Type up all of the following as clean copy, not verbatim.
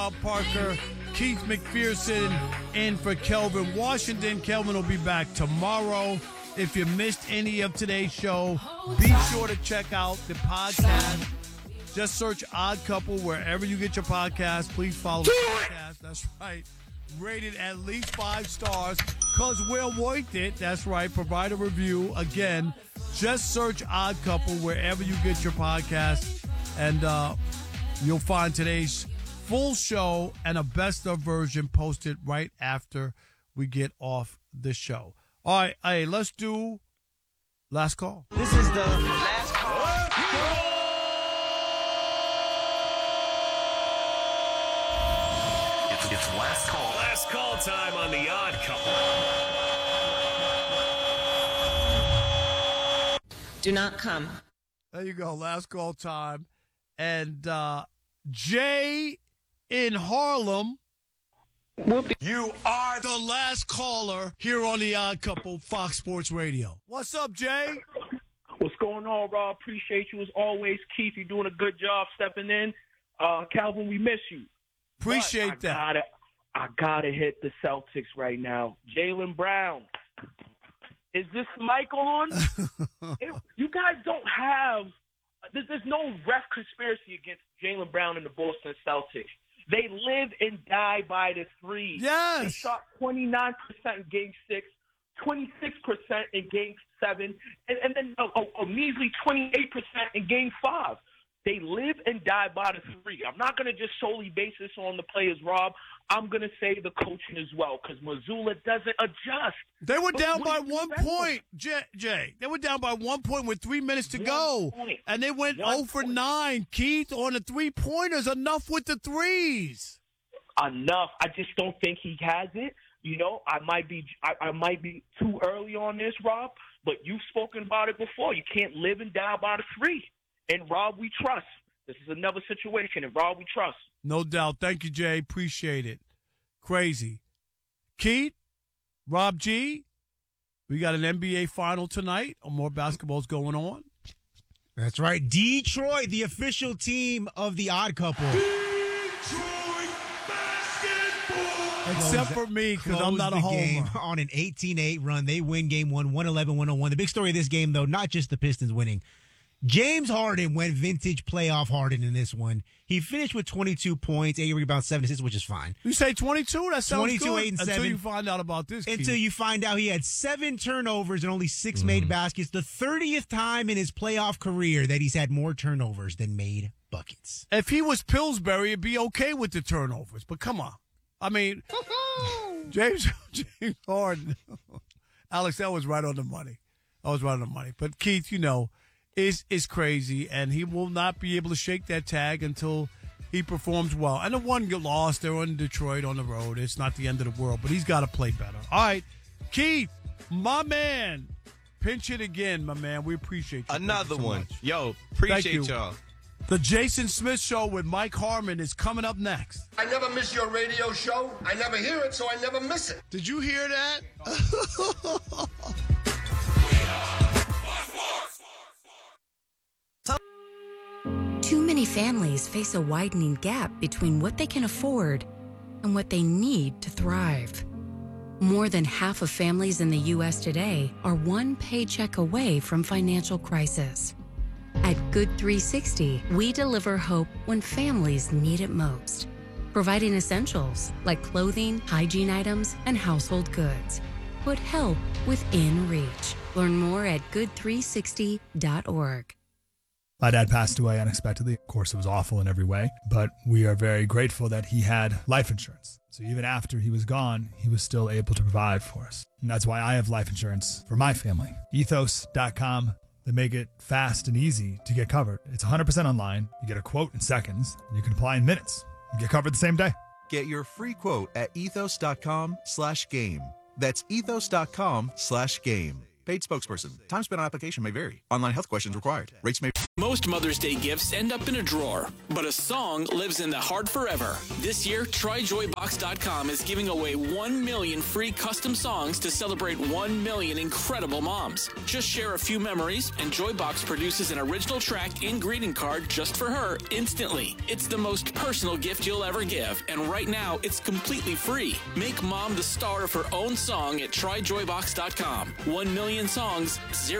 Parker, Keith McPherson in for Kelvin Washington. Kelvin will be back tomorrow. If you missed any of today's show, be sure to check out the podcast. Just search Odd Couple wherever you get your podcast. Please follow the podcast. That's right. Rated at least 5 stars because we're worth it. That's right. Provide a review. Again, just search Odd Couple wherever you get your podcast, and you'll find today's full show and a best of version posted right after we get off the show. All right, hey, let's do last call. This is the last call. It's last call. Last call time on The Odd Couple. Do not come. There you go. Last call time. And Jay in Harlem. You are The last caller here on The Odd Couple, Fox Sports Radio. What's up, Jay? What's going on, Rob? Appreciate you as always. Keith, you're doing a good job stepping in. Calvin, we miss you. Appreciate that. I gotta hit the Celtics right now. Jaylen Brown. Is this mic on? You guys don't have – there's no ref conspiracy against Jaylen Brown and the Boston Celtics. They live and die by the three. Yes. They shot 29% in Game 6, 26% in Game 7, and then a measly 28% in Game 5. They live and die by the three. I'm not going to just solely base this on the players, Rob. I'm going to say the coaching as well because Mazzulla doesn't adjust. They were down by 1 point, Jay. They were down by 1 point with 3 minutes to go. And they went 0 for 9, Keith, on the three-pointers. Enough with the threes. Enough. I just don't think he has it. You know, I might be too early on this, Rob, but you've spoken about it before. You can't live and die by the three. And Rob, we trust. This is another situation, and Rob, we trust. No doubt. Thank you, Jay. Appreciate it. Crazy. Keith, Rob G, we got an NBA final tonight. More basketball's going on. That's right. Detroit, the official team of the Odd Couple. Detroit basketball. Except for me, because I'm not a homer. On an 18-8 run. They win game 1, 111-101. The big story of this game, though, not just the Pistons winning. James Harden went vintage playoff Harden in this one. He finished with 22 points, 8 rebounds, 7 assists, which is fine. You say 22? That sounds 22, good. 8, and 7. Until you find out about this, Until Keith. you find out he had 7 turnovers and only 6 made baskets. The 30th time in his playoff career that he's had more turnovers than made buckets. If he was Pillsbury, it'd be okay with the turnovers. But come on. I mean, James Harden. Alex, that was right on the money. But Keith, you know, is crazy, and he will not be able to shake that tag until he performs well. And the one get lost, they're in Detroit on the road. It's not the end of the world, but he's got to play better. All right, Keith, my man, pinch it again, my man. We appreciate you. Another so one. much. Yo, Thank appreciate you. y'all. The Jason Smith Show with Mike Harmon is coming up next. I never miss your radio show. I never hear it, so I never miss it. Did you hear that? Too many families face a widening gap between what they can afford and what they need to thrive. More than half of families in the U.S. today are one paycheck away from financial crisis. At Good 360, we deliver hope when families need it most, providing essentials like clothing, hygiene items, and household goods. Put help within reach. Learn more at good360.org. My dad passed away unexpectedly. Of course, it was awful in every way, but we are very grateful that he had life insurance. So even after he was gone, he was still able to provide for us. And that's why I have life insurance for my family. Ethos.com. They make it fast and easy to get covered. It's 100% online. You get a quote in seconds, and you can apply in minutes. You get covered the same day. Get your free quote at ethos.com/game. That's ethos.com/game. Paid spokesperson. Time spent on application may vary. Online health questions required. Rates may... Most Mother's Day gifts end up in a drawer, but a song lives in the heart forever. This year, TryJoyBox.com is giving away 1 million free custom songs to celebrate 1 million incredible moms. Just share a few memories, and Joybox produces an original track and greeting card just for her instantly. It's the most personal gift you'll ever give, and right now, it's completely free. Make mom the star of her own song at TryJoyBox.com. 1 million songs,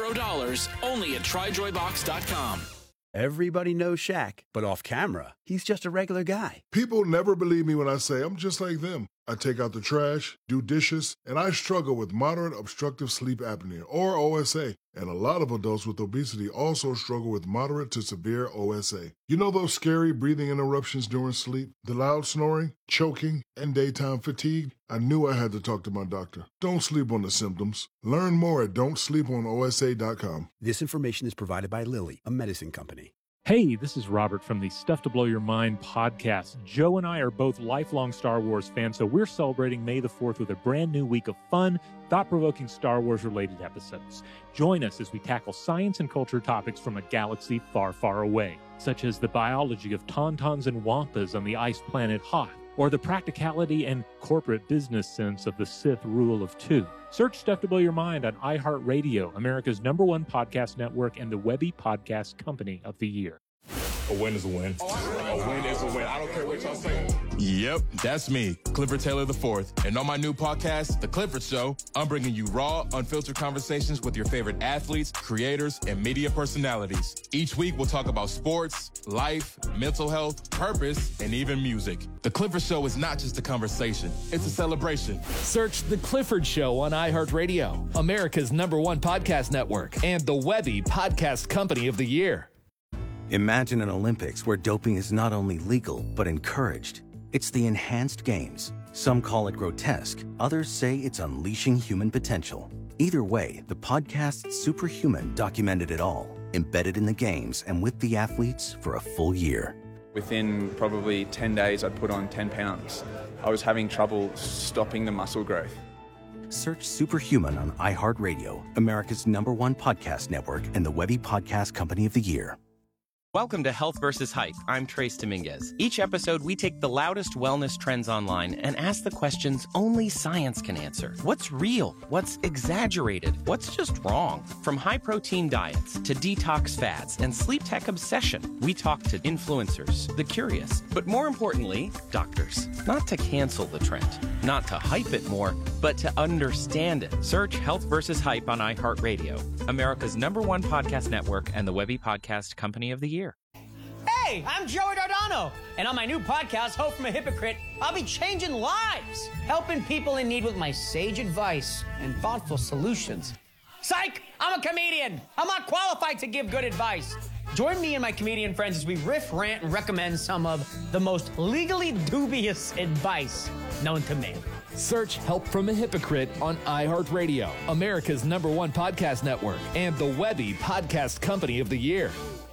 $0, only at TryJoyBox.com. Everybody knows Shaq, but off camera, he's just a regular guy. People never believe me when I say I'm just like them. I take out the trash, do dishes, and I struggle with moderate obstructive sleep apnea, or OSA. And a lot of adults with obesity also struggle with moderate to severe OSA. You know those scary breathing interruptions during sleep, the loud snoring, choking, and daytime fatigue? I knew I had to talk to my doctor. Don't sleep on the symptoms. Learn more at don'tsleeponosa.com. This information is provided by Lilly, a medicine company. Hey, this is Robert from the Stuff to Blow Your Mind podcast. Joe and I are both lifelong Star Wars fans, so we're celebrating May the 4th with a brand new week of fun, thought-provoking Star Wars-related episodes. Join us as we tackle science and culture topics from a galaxy far, far away, such as the biology of tauntauns and wampas on the ice planet Hoth, or the practicality and corporate business sense of the Sith rule of two. Search Stuff to Blow Your Mind on iHeartRadio, America's #1 podcast network, and the Webby Podcast Company of the Year. A win is a win. A win is a win. I don't care what y'all say. Yep, that's me, Clifford Taylor IV. And on my new podcast, The Clifford Show, I'm bringing you raw, unfiltered conversations with your favorite athletes, creators, and media personalities. Each week, we'll talk about sports, life, mental health, purpose, and even music. The Clifford Show is not just a conversation, it's a celebration. Search The Clifford Show on iHeartRadio, America's #1 podcast network, and the Webby Podcast Company of the Year. Imagine an Olympics where doping is not only legal, but encouraged. It's the enhanced games. Some call it grotesque. Others say it's unleashing human potential. Either way, the podcast Superhuman documented it all, embedded in the games and with the athletes for a full year. Within probably 10 days, I'd put on 10 pounds. I was having trouble stopping the muscle growth. Search Superhuman on iHeartRadio, America's #1 podcast network, and the Webby Podcast Company of the Year. Welcome to Health vs. Hype. I'm Trace Dominguez. Each episode, we take the loudest wellness trends online and ask the questions only science can answer. What's real? What's exaggerated? What's just wrong? From high-protein diets to detox fads and sleep tech obsession, we talk to influencers, the curious, but more importantly, doctors. Not to cancel the trend, not to hype it more, but to understand it. Search Health vs. Hype on iHeartRadio, America's #1 podcast network, and the Webby Podcast Company of the Year. Hey, I'm Joey Dardano, and on my new podcast, Hope from a Hypocrite, I'll be changing lives, helping people in need with my sage advice and thoughtful solutions. Psych! I'm a comedian. I'm not qualified to give good advice. Join me and my comedian friends as we riff, rant, and recommend some of the most legally dubious advice known to man. Search Help from a Hypocrite on iHeartRadio, America's #1 podcast network, and the Webby Podcast Company of the Year.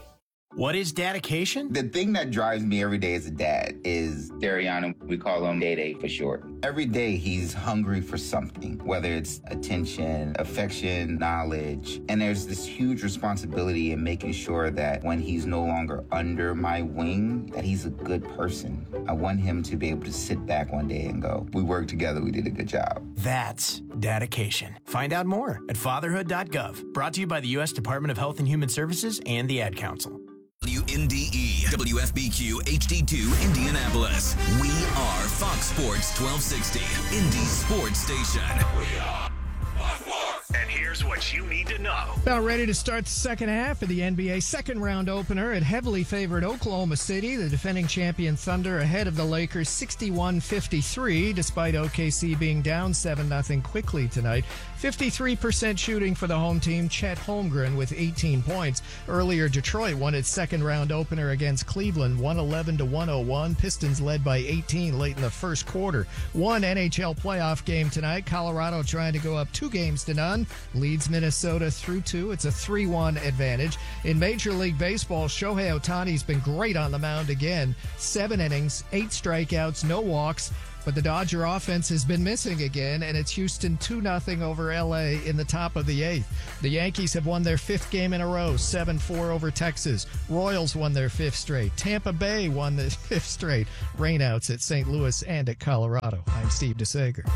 What is dedication? The thing that drives me every day as a dad is Dariana. We call him Day for short. Every day he's hungry for something, whether it's attention, affection, knowledge. And there's this huge responsibility in making sure that when he's no longer under my wing, that he's a good person. I want him to be able to sit back one day and go, we worked together, we did a good job. That's dedication. Find out more at fatherhood.gov. Brought to you by the U.S. Department of Health and Human Services and the Ad Council. WNDE, WFBQ HD2 Indianapolis. We are Fox Sports 1260, Indy's sports station. We are Fox Sports. And here's what you need to know. About ready to start the second half of the NBA second round opener at heavily favored Oklahoma City. The defending champion Thunder ahead of the Lakers 61-53, despite OKC being down 7-0 quickly tonight. 53% shooting for the home team, Chet Holmgren with 18 points. Earlier, Detroit won its second round opener against Cleveland, 111-101. Pistons led by 18 late in the first quarter. One NHL playoff game tonight. Colorado trying to go up 2-0 leads Minnesota through 2. It's a 3-1 advantage. In Major League Baseball, Shohei Ohtani's been great on the mound again. 7 innings, 8 strikeouts, no walks, But the Dodger offense has been missing again, and it's Houston 2-0 over L.A. in the top of the 8th. The Yankees have won their 5th game in a row, 7-4 over Texas. Royals won their 5th straight. Tampa Bay won the 5th straight. Rainouts at St. Louis and at Colorado. I'm Steve DeSager.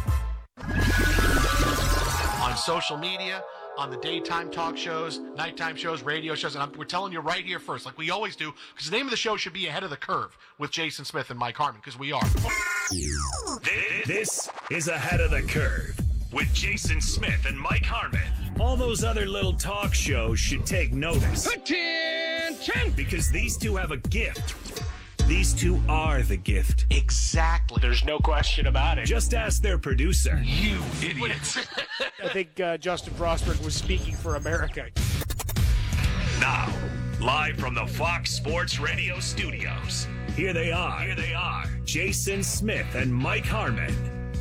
On social media, on the daytime talk shows, nighttime shows, radio shows, and we're telling you right here first, like we always do, because the name of the show should be Ahead of the Curve with Jason Smith and Mike Harmon, because we are. This is Ahead of the Curve with Jason Smith and Mike Harmon. All those other little talk shows should take notice. Attention! Because these two have a gift. These two are the gift. Exactly. There's no question about it. Just ask their producer. You idiots. I think Justin Frostberg was speaking for America. Now, live from the Fox Sports Radio studios, here they are, Jason Smith and Mike Harmon.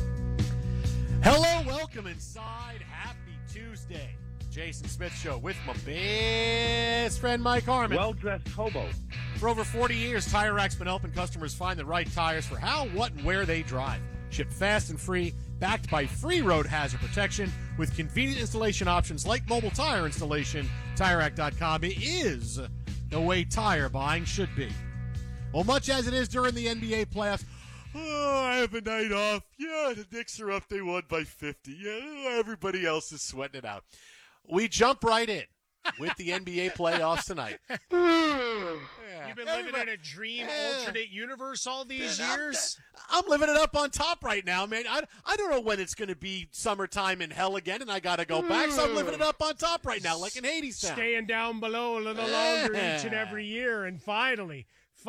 Hello, welcome inside. Happy Tuesday. Jason Smith Show with my best friend Mike Harmon. Well-dressed hobo. For over 40 years, Tire Rack's been helping customers find the right tires for how, what, and where they drive. Shipped fast and free, backed by free road hazard protection with convenient installation options like mobile tire installation. TireRack.com is the way tire buying should be. Well, much as it is during the NBA playoffs, I have a night off. Yeah, the Knicks are up. They won by 50. Yeah, everybody else is sweating it out. We jump right in with the NBA playoffs tonight. You've been living in a dream alternate universe all these years? I'm living it up on top right now, man. I don't know when it's going to be summertime in hell again, and I got to go back, so I'm living it up on top right now, like in Hadestown. Staying down below a little longer each and every year, and finally,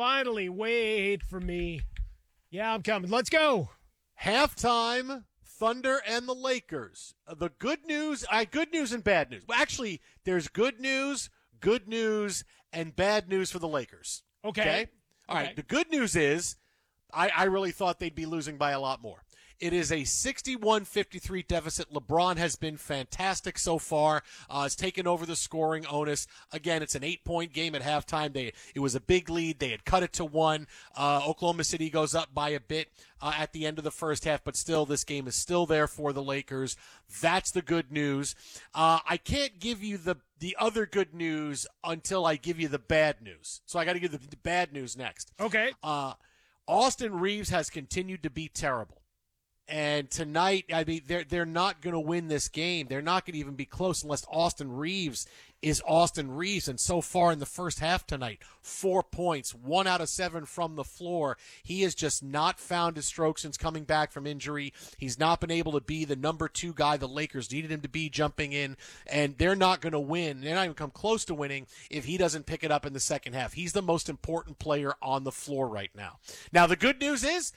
wait for me. Yeah, I'm coming. Let's go. Halftime, Thunder and the Lakers. The good news and bad news. Well, actually, there's good news, and bad news for the Lakers. Okay. All right. The good news is I really thought they'd be losing by a lot more. It is a 61-53 deficit. LeBron has been fantastic so far. Has taken over the scoring onus. Again, it's an 8-point game at halftime. It was a big lead. They had cut it to 1. Oklahoma City goes up by a bit at the end of the first half, but still, this game is still there for the Lakers. That's the good news. I can't give you the other good news until I give you the bad news. So I got to give the bad news next. Okay. Austin Reeves has continued to be terrible. And tonight, I mean, they're not going to win this game. They're not going to even be close unless Austin Reeves is Austin Reeves. And so far in the first half tonight, 4 points, 1 out of 7 from the floor. He has just not found his stroke since coming back from injury. He's not been able to be the number 2 guy the Lakers needed him to be jumping in. And they're not going to win. They're not even come close to winning if he doesn't pick it up in the second half. He's the most important player on the floor right now. Now, the good news is,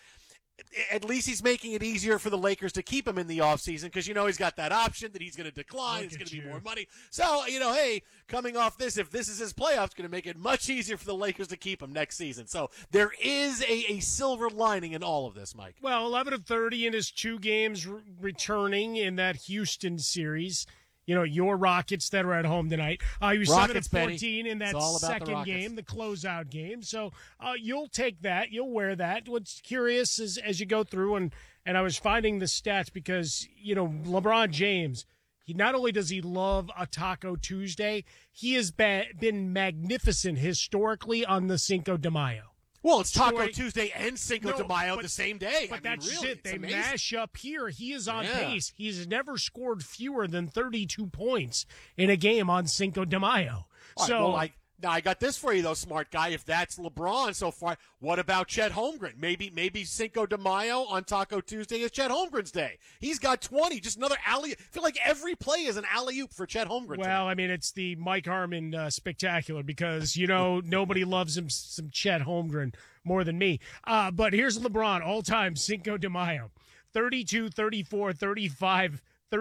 at least he's making it easier for the Lakers to keep him in the offseason because, he's got that option that he's going to decline. It's going to be more money. So, hey, coming off this, if this is his playoffs, it's going to make it much easier for the Lakers to keep him next season. So there is a silver lining in all of this, Mike. Well, 11 of 30 in his 2 games returning in that Houston series. Your Rockets that are at home tonight. He was 7 of 14 in that second game, the closeout game. So you'll take that. You'll wear that. What's curious is as you go through, and I was finding the stats because, LeBron James, he not only does he love a Taco Tuesday, he has been magnificent historically on the Cinco de Mayo. Well, it's Taco Tuesday and Cinco de Mayo the same day. But that's really it. They mash up here. He is on pace. He's never scored fewer than 32 points in a game on Cinco de Mayo. Now, I got this for you, though, smart guy. If that's LeBron so far, what about Chet Holmgren? Maybe Cinco de Mayo on Taco Tuesday is Chet Holmgren's day. He's got 20, just another alley-oop. I feel like every play is an alley-oop for Chet Holmgren. Well, tonight. I mean, it's the Mike Harmon spectacular because, nobody loves him some Chet Holmgren more than me. But here's LeBron, all-time Cinco de Mayo, 32, 34, 35,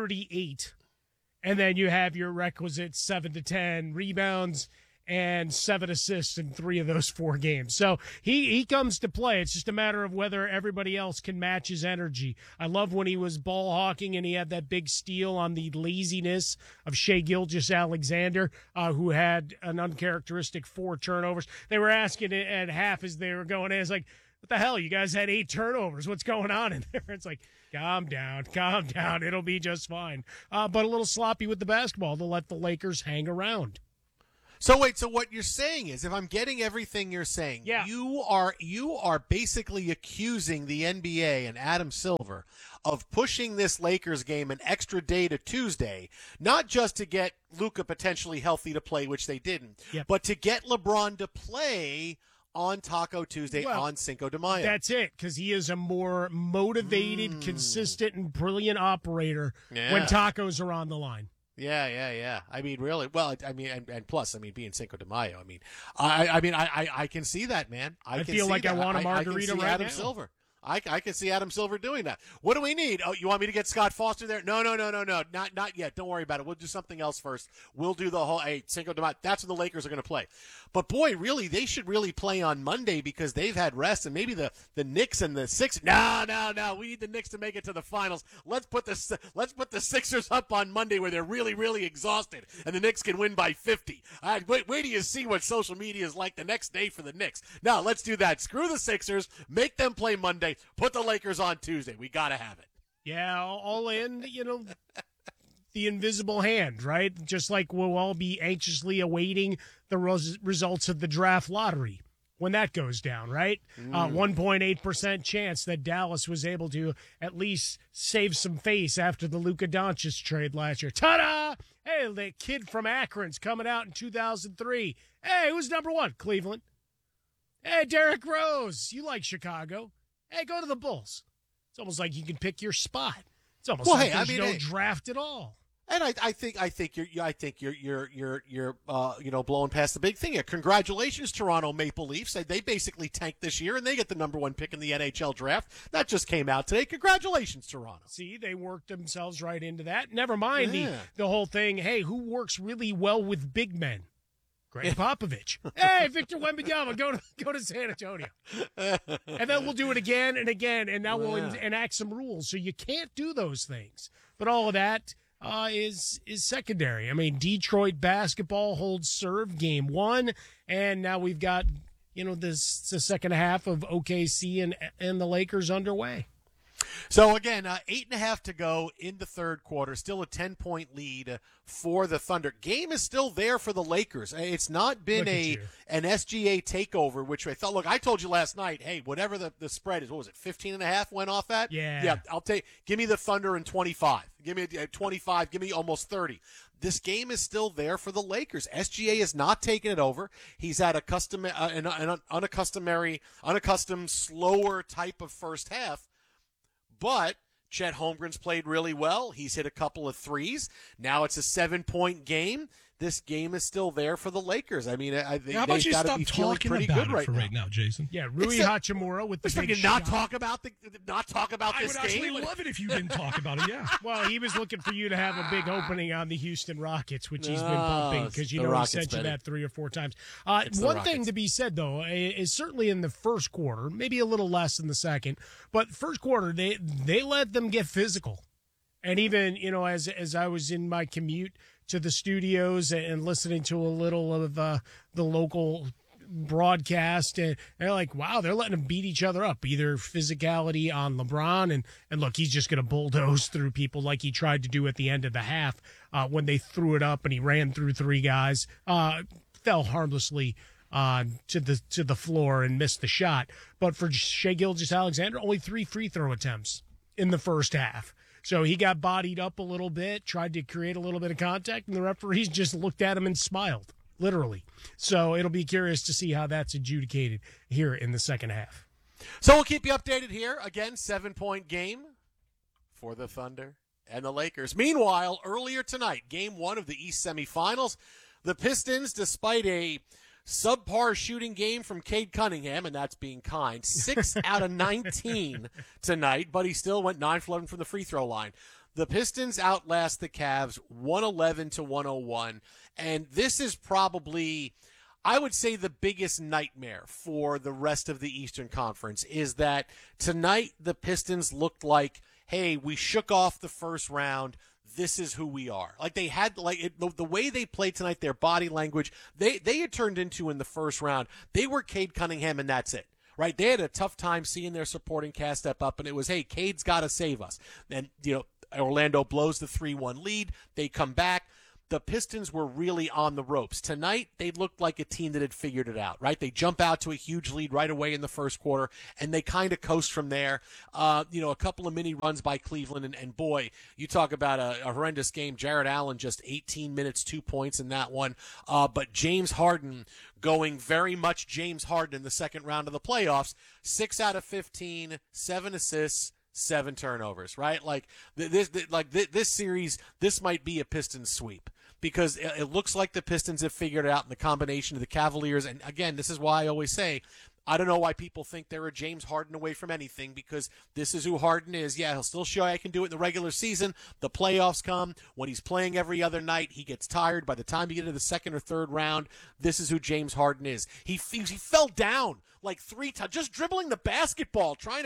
38. And then you have your requisite 7 to 10 rebounds and 7 assists in 3 of those 4 games. So he comes to play. It's just a matter of whether everybody else can match his energy. I love when he was ball hawking and he had that big steal on the laziness of Shai Gilgeous-Alexander, who had an uncharacteristic 4 turnovers. They were asking it at half as they were going in. It's like, what the hell? You guys had 8 turnovers. What's going on in there? It's like, calm down. It'll be just fine. But a little sloppy with the basketball to let the Lakers hang around. So wait, so what you're saying is, if I'm getting everything you're saying, you are basically accusing the NBA and Adam Silver of pushing this Lakers game an extra day to Tuesday, not just to get Luka potentially healthy to play, which they didn't, but to get LeBron to play on Taco Tuesday on Cinco de Mayo. That's it, because he is a more motivated, consistent, and brilliant operator when tacos are on the line. Yeah. I mean, really. Well, I mean, and plus, I mean, being Cinco de Mayo. I mean, I can see that, man. I feel like I want a margarita right Adam now. Silver. I can see Adam Silver doing that. What do we need? Oh, you want me to get Scott Foster there? No. Not yet. Don't worry about it. We'll do something else first. We'll do the whole Cinco de Mayo. That's when the Lakers are going to play. But boy, really, they should really play on Monday because they've had rest, and maybe the Knicks and the Sixers. No. We need the Knicks to make it to the finals. Let's put the Sixers up on Monday where they're really, really exhausted, and the Knicks can win by 50. Wait till you see what social media is like the next day for the Knicks. No, let's do that. Screw the Sixers. Make them play Monday. Put the Lakers on Tuesday. We got to have it. Yeah, all in, the invisible hand, right? Just like we'll all be anxiously awaiting the results of the draft lottery when that goes down, right? 1.8% chance that Dallas was able to at least save some face after the Luka Doncic trade last year. Ta-da! Hey, the kid from Akron's coming out in 2003. Hey, who's number 1? Cleveland. Hey, Derrick Rose. You like Chicago. Hey, go to the Bulls. It's almost like you can pick your spot. It's almost like there's no draft at all. And I think you're blowing past the big thing here. Congratulations, Toronto Maple Leafs. They basically tanked this year, and they get the number 1 pick in the NHL draft. That just came out today. Congratulations, Toronto. See, they worked themselves right into that. Never mind the whole thing. Hey, who works really well with big men? Greg Popovich. Hey, Victor Wembanyama, go to San Antonio. And then we'll do it again and again, and now we'll enact some rules. So you can't do those things. But all of that is secondary. I mean, Detroit basketball holds serve game 1, and now we've got, the second half of OKC and the Lakers underway. So, again, 8.5 to go in the third quarter. Still a 10-point lead for the Thunder. Game is still there for the Lakers. It's not been an SGA takeover, which I thought. Look, I told you last night, hey, whatever the spread is, what was it, 15.5 went off at? Yeah, I'll take. Give me the Thunder in 25. Give me 25. Give me almost 30. This game is still there for the Lakers. SGA has not taken it over. He's had an unaccustomed, slower type of first half. But Chet Holmgren's played really well. He's hit a couple of threes. Now it's a 7-point game. This game is still there for the Lakers. I mean, how about you stop talking pretty about good it right now, Jason? Yeah, Rui Hachimura with the big shot. Not talk about this game. I would actually love it if you didn't talk about it. Yeah. Well, he was looking for you to have a big opening on the Houston Rockets, which he's been pumping because he sent you that 3 or 4 times. One thing to be said though is certainly in the first quarter, maybe a little less in the second, but first quarter they let them get physical, and even as I was in my commute to the studios and listening to a little of the local broadcast, and they're like, wow, they're letting them beat each other up, either physicality on LeBron, and look, he's just going to bulldoze through people like he tried to do at the end of the half when they threw it up and he ran through 3 guys, fell harmlessly to the floor and missed the shot. But for Shai Gilgeous-Alexander, only 3 free throw attempts in the first half. So he got bodied up a little bit, tried to create a little bit of contact, and the referees just looked at him and smiled, literally. So it'll be curious to see how that's adjudicated here in the second half. So we'll keep you updated here. Again, 7-point game for the Thunder and the Lakers. Meanwhile, earlier tonight, game 1 of the East semifinals, the Pistons, despite a subpar shooting game from Cade Cunningham, and that's being kind. 6 out of 19 tonight, but he still went 9 for 11 from the free throw line. The Pistons outlast the Cavs 111-101, and this is probably, I would say, the biggest nightmare for the rest of the Eastern Conference is that tonight the Pistons looked like, hey, we shook off the first round. This is who we are. Like they had, the way they played tonight, their body language, they had turned into in the first round. They were Cade Cunningham, and that's it. right? They had a tough time seeing their supporting cast step up, and it was, hey, Cade's got to save us. And, Orlando blows the 3-1 lead. They come back. The Pistons were really on the ropes. Tonight, they looked like a team that had figured it out, right? They jump out to a huge lead right away in the first quarter, and they kind of coast from there. A couple of mini runs by Cleveland, and boy, you talk about a horrendous game. Jared Allen, just 18 minutes, 2 points in that one. But James Harden going very much James Harden in the second round of the playoffs, 6 out of 15, 7 assists, 7 turnovers, right? This series, this might be a Pistons sweep, because it looks like the Pistons have figured it out in the combination of the Cavaliers. And again, this is why I always say, I don't know why people think they're a James Harden away from anything, because this is who Harden is. Yeah, he'll still show I can do it in the regular season. The playoffs come. When he's playing every other night, he gets tired. By the time you get to the second or third round, this is who James Harden is. He fell down like 3 times, just dribbling the basketball, trying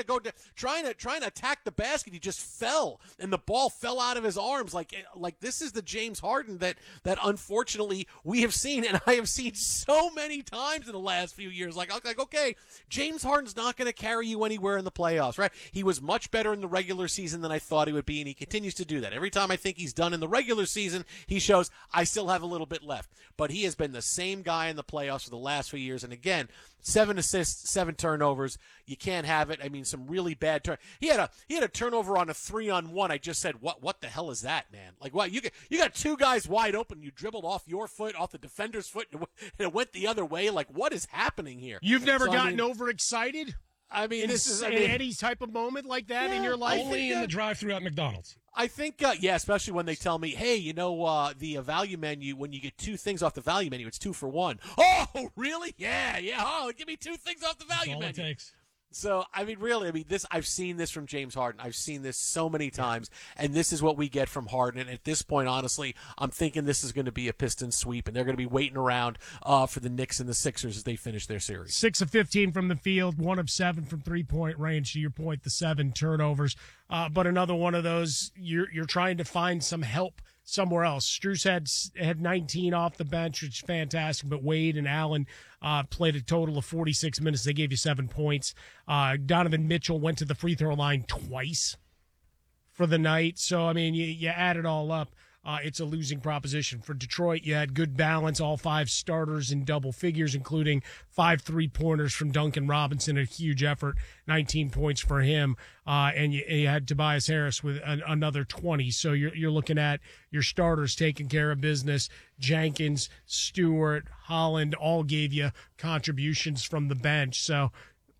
to attack the basket. He just fell, and the ball fell out of his arms. Like this is the James Harden that unfortunately we have seen, and I have seen so many times in the last few years. Like okay, James Harden's not going to carry you anywhere in the playoffs, right? He was much better in the regular season than I thought he would be, and he continues to do that. Every time I think he's done in the regular season, he shows I still have a little bit left. But he has been the same guy in the playoffs for the last few years, and again, 7 assists, 7 turnovers. You can't have it. I mean, some really bad turn. He had a turnover on a 3-on-1. I just said, what the hell is that, man? Like, what? You got 2 guys wide open. You dribbled off your foot, off the defender's foot, and it went the other way. Like, what is happening here? You've never gotten overexcited? I mean, this is any type of moment like that in your life? Only in the drive-thru at McDonald's. I think, especially when they tell me, hey, the value menu, when you get 2 things off the value menu, it's 2 for 1. Oh, really? Yeah. Oh, give me 2 things off the value menu. That's all it takes. So, I've seen this from James Harden. I've seen this so many times, and this is what we get from Harden. And at this point, honestly, I'm thinking this is going to be a Pistons sweep, and they're going to be waiting around for the Knicks and the Sixers as they finish their series. 6 of 15 from the field, 1 of 7 from three-point range. To your point, the 7 turnovers. But another one of those, you're trying to find some help somewhere else. Strus had 19 off the bench, which is fantastic, but Wade and Allen played a total of 46 minutes. They gave you 7 points. Donovan Mitchell went to the free throw line twice for the night. So, I mean, you add it all up. It's a losing proposition. For Detroit, you had good balance, all 5 starters in double figures, including 5 3-pointers from Duncan Robinson, a huge effort, 19 points for him. And you had Tobias Harris with another 20. So you're looking at your starters taking care of business. Jenkins, Stewart, Holland all gave you contributions from the bench. So,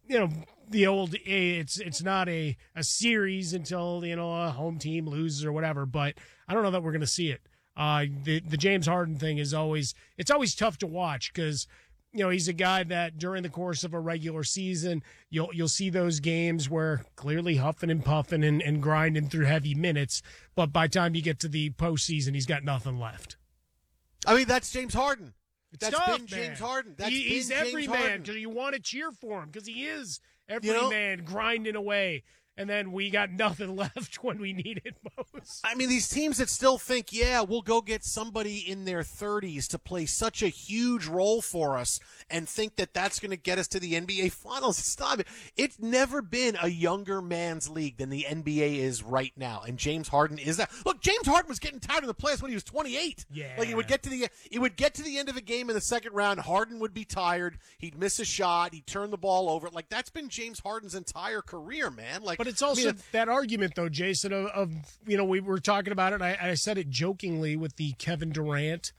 the old, it's not a series until, a home team loses or whatever, but I don't know that we're going to see it. The James Harden thing is always tough to watch because, he's a guy that during the course of a regular season, you'll see those games where clearly huffing and puffing and grinding through heavy minutes, but by the time you get to the postseason, he's got nothing left. I mean, that's James Harden. That's tough, been James Harden. He's every man because you want to cheer for him because he is every man grinding away. And then we got nothing left when we need it most. I mean, these teams that still think, we'll go get somebody in their 30s to play such a huge role for us and think that that's going to get us to the NBA Finals. Stop it. It's never been a younger man's league than the NBA is right now. And James Harden is that. Look, James Harden was getting tired of the playoffs when he was 28. Yeah. Like, it would get to the end of a game in the second round. Harden would be tired. He'd miss a shot. He'd turn the ball over. Like, that's been James Harden's entire career, man. Like, but it's also that argument, though, Jason, of we were talking about it. I said it jokingly with the Kevin Durant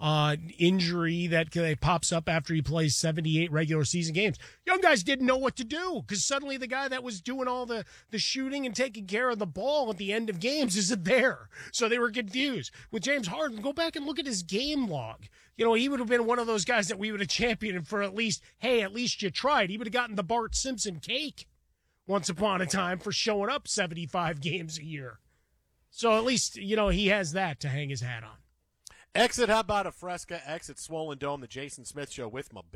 injury that pops up after he plays 78 regular season games. Young guys didn't know what to do because suddenly the guy that was doing all the shooting and taking care of the ball at the end of games isn't there. So they were confused. With James Harden, go back and look at his game log. He would have been one of those guys that we would have championed for at least you tried. He would have gotten the Bart Simpson cake once upon a time for showing up 75 games a year. So at least, he has that to hang his hat on. Exit How About a Fresca, exit Swollen Dome, the Jason Smith Show with my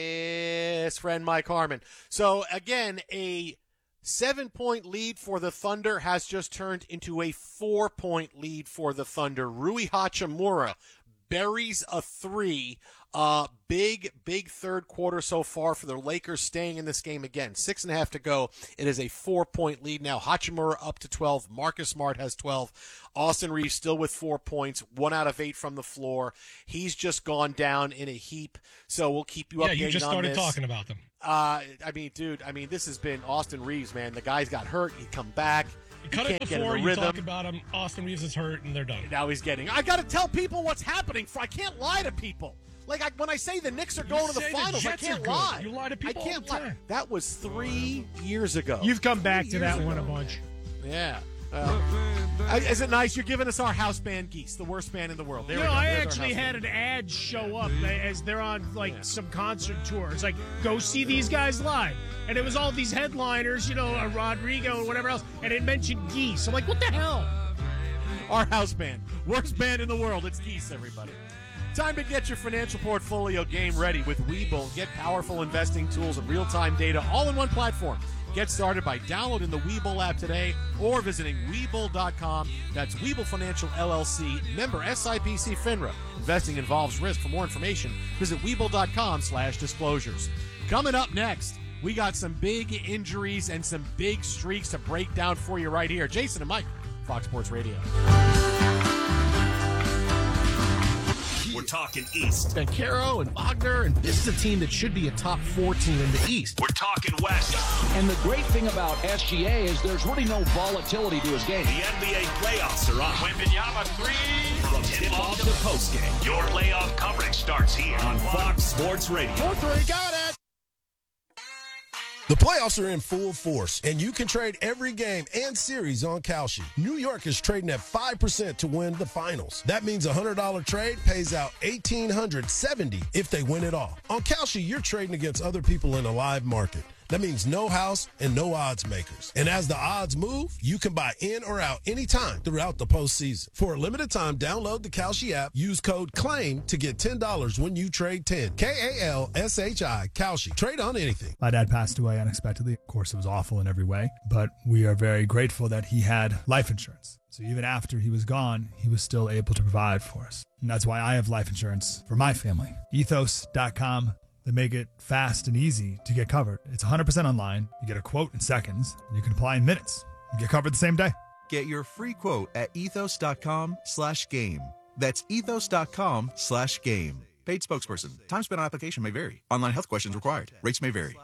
best friend Mike Harmon. So again, a 7-point lead for the Thunder has just turned into a 4-point lead for the Thunder. Rui Hachimura buries a 3 Big third quarter so far for the Lakers, staying in this game again. 6.5 to go. It is a 4-point lead now. Hachimura up to 12. Marcus Smart has 12. Austin Reeves still with 4 points. 1 out of 8 from the floor. He's just gone down in a heap. So we'll keep you updated on this. Yeah, you just started talking about them. This has been Austin Reeves, man. The guy's got hurt. He'd come back. You cut it before you talk about him. Austin Reeves is hurt, and they're done. Now he's getting. I got to tell people what's happening. I can't lie to people. When I say the Knicks are going to the finals, I can't lie. You lie to people all the time. That was 3 years ago. You've come back to that one a bunch. Yeah. Is it nice? You're giving us our house band Geese, the worst band in the world. There we go. I actually had an ad show up as they're on some concert tour. It's like, go see these guys live. And it was all these headliners, Rodrigo and whatever else, and it mentioned Geese. I'm like, what the hell? Our house band. Worst band in the world. It's Geese, everybody. Time to get your financial portfolio game ready with Webull. Get powerful investing tools and real-time data all in one platform. Get started by downloading the Webull app today or visiting Webull.com. That's Webull Financial LLC, member SIPC FINRA. Investing involves risk. For more information, visit Webull.com/disclosures. Coming up next, we got some big injuries and some big streaks to break down for you right here. Jason and Mike, Fox Sports Radio. We're talking East. Banchero and Wagner, and this is a team that should be a top 4 team in the East. We're talking West. And the great thing about SGA is there's really no volatility to his game. The NBA playoffs are on. Wembanyama 3 from tip-off to postgame. Your playoff coverage starts here on Fox Sports Radio. 4-3, got it! The playoffs are in full force, and you can trade every game and series on Kalshi. New York is trading at 5% to win the finals. That means a $100 trade pays out $1,870 if they win it all. On Kalshi, you're trading against other people in a live market. That means no house and no odds makers. And as the odds move, you can buy in or out anytime throughout the postseason. For a limited time, download the Kalshi app, use code CLAIM to get $10 when you trade 10. Kalshi, Kalshi. Trade on anything. My dad passed away unexpectedly. Of course, it was awful in every way, but we are very grateful that he had life insurance. So even after he was gone, he was still able to provide for us. And that's why I have life insurance for my family. Ethos.com. They make it fast and easy to get covered. It's 100% online. You get a quote in seconds. And you can apply in minutes. You get covered the same day. Get your free quote at ethos.com/game. That's ethos.com/game. Paid spokesperson. Time spent on application may vary. Online health questions required. Rates may vary.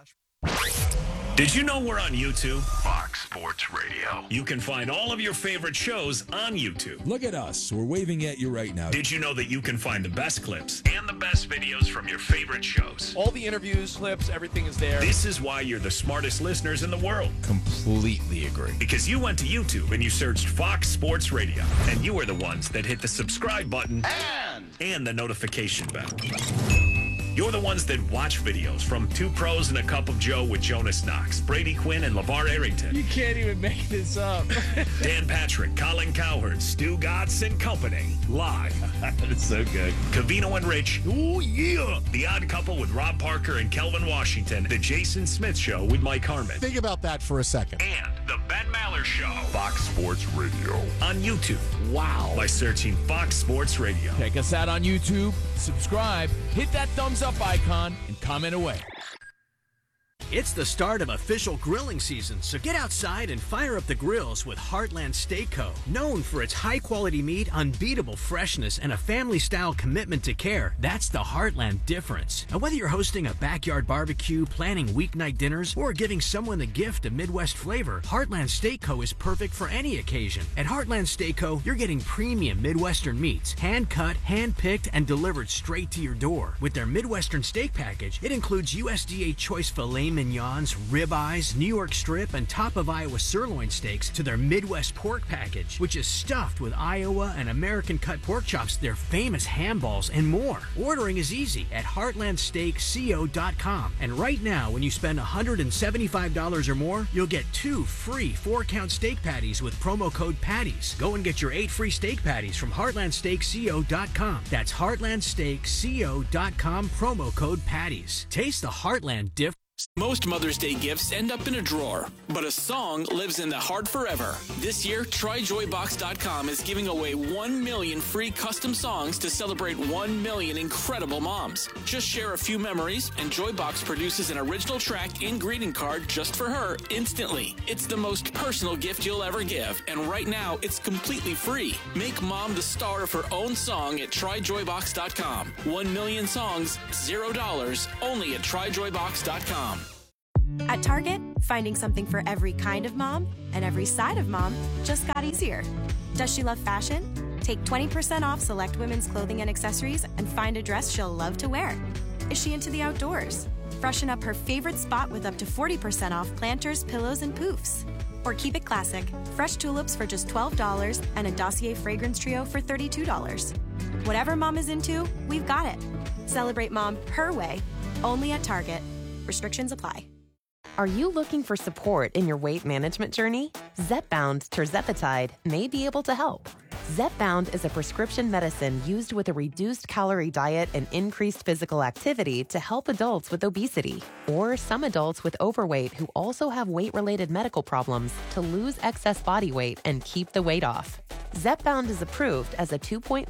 Did you know we're on YouTube? Fox Sports Radio. You can find all of your favorite shows on YouTube. Look at us. We're waving at you right now. Did you know that you can find the best clips and the best videos from your favorite shows? All the interviews, clips, everything is there. This is why you're the smartest listeners in the world. Completely agree. Because you went to YouTube and you searched Fox Sports Radio. And you are the ones that hit the subscribe button and the notification bell. You're the ones that watch videos from Two Pros and a Cup of Joe with Jonas Knox, Brady Quinn, and LeVar Arrington. You can't even make this up. Dan Patrick, Colin Cowherd, Stu Gatz and Company. Live. That's so good. Covino and Rich. Oh, yeah. The Odd Couple with Rob Parker and Kelvin Washington. The Jason Smith Show with Mike Harmon. Think about that for a second. And the Ben Maller Show. Fox Sports Radio. On YouTube. Wow. By searching Fox Sports Radio. Check us out on YouTube. Subscribe. Hit that thumbs up icon and comment away. It's the start of official grilling season, so get outside and fire up the grills with Heartland Steak Co. Known for its high-quality meat, unbeatable freshness, and a family-style commitment to care, that's the Heartland difference. Now, whether you're hosting a backyard barbecue, planning weeknight dinners, or giving someone the gift of Midwest flavor, Heartland Steak Co. is perfect for any occasion. At Heartland Steak Co., you're getting premium Midwestern meats, hand-cut, hand-picked, and delivered straight to your door. With their Midwestern steak package, it includes USDA choice filet mignons, ribeyes, New York strip, and top of Iowa sirloin steaks to their Midwest pork package, which is stuffed with Iowa and American cut pork chops, their famous ham balls, and more. Ordering is easy at heartlandsteakco.com. And right now, when you spend $175 or more, you'll get 2 free 4-count steak patties with promo code PATTIES. Go and get your 8 free steak patties from heartlandsteakco.com. That's heartlandsteakco.com, promo code PATTIES. Taste the Heartland difference. Most Mother's Day gifts end up in a drawer, but a song lives in the heart forever. This year, TryJoyBox.com is giving away 1 million free custom songs to celebrate 1 million incredible moms. Just share a few memories, and Joybox produces an original track and greeting card just for her instantly. It's the most personal gift you'll ever give, and right now, it's completely free. Make mom the star of her own song at TryJoyBox.com. 1 million songs, $0, only at TryJoyBox.com. At Target, finding something for every kind of mom and every side of mom just got easier. Does she love fashion? Take 20% off select women's clothing and accessories and find a dress she'll love to wear. Is she into the outdoors? Freshen up her favorite spot with up to 40% off planters, pillows, and poofs. Or keep it classic, fresh tulips for just $12 and a Dossier fragrance trio for $32. Whatever mom is into, we've got it. Celebrate mom her way, only at Target. Restrictions apply. Are you looking for support in your weight management journey? Zepbound tirzepatide may be able to help. Zepbound is a prescription medicine used with a reduced calorie diet and increased physical activity to help adults with obesity or some adults with overweight who also have weight-related medical problems to lose excess body weight and keep the weight off. Zepbound is approved as a 2.5,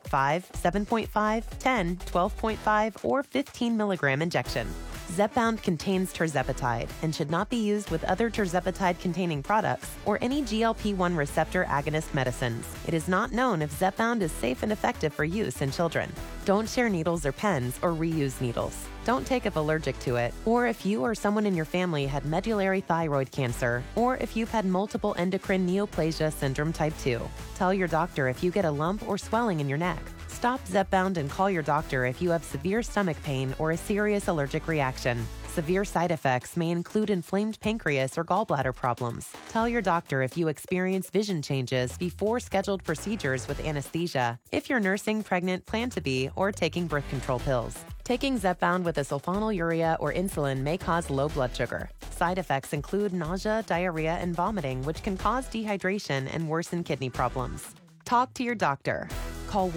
5, 7.5, 10, 12.5, or 15 milligram injection. Zepbound contains tirzepatide and should not be used with other tirzepatide-containing products or any GLP-1 receptor agonist medicines. It is not known if Zepbound is safe and effective for use in children. Don't share needles or pens or reuse needles. Don't take if allergic to it, or if you or someone in your family had medullary thyroid cancer, or if you've had multiple endocrine neoplasia syndrome type 2. Tell your doctor if you get a lump or swelling in your neck. Stop Zepbound and call your doctor if you have severe stomach pain or a serious allergic reaction. Severe side effects may include inflamed pancreas or gallbladder problems. Tell your doctor if you experience vision changes before scheduled procedures with anesthesia, if you're nursing, pregnant, plan to be, or taking birth control pills. Taking Zepbound with a sulfonylurea or insulin may cause low blood sugar. Side effects include nausea, diarrhea, and vomiting, which can cause dehydration and worsen kidney problems. Talk to your doctor. Call